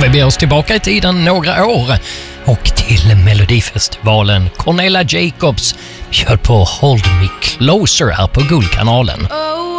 vi beger oss tillbaka i tiden några år och till Melodifestivalen. Cornelia Jacobs bjöd på Hold Me Closer här på Guldkanalen. Oh,